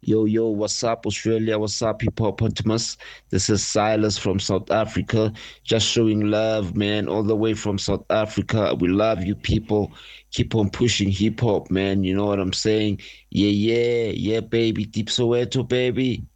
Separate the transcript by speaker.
Speaker 1: Yo, yo, what's up, Australia? What's up, hippopotamus? This is Silas from South Africa, just showing love, man, all the way from South Africa. We love you people. Keep on pushing hip hop, man. You know what I'm saying? Yeah, yeah, yeah, baby. Deep Soweto, baby.